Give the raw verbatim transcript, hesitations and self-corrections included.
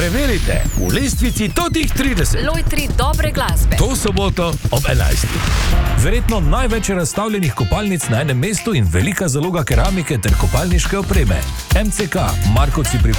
Preverite v lestvici totih trideset. Lojtri dobre glasbe. To soboto ob enajstih. Verjetno največ razstavljenih kopalnic na enem mestu in velika zaloga keramike ter kopalniške opreme. M C K, Markovci pri